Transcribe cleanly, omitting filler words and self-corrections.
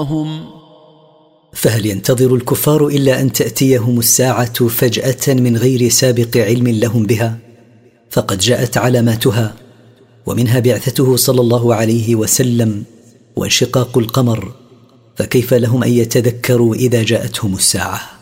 هم. فهل ينتظر الكفار إلا أن تأتيهم الساعة فجأة من غير سابق علم لهم بها؟ فقد جاءت علاماتها، ومنها بعثته صلى الله عليه وسلم وانشقاق القمر، فكيف لهم أن يتذكروا إذا جاءتهم الساعة؟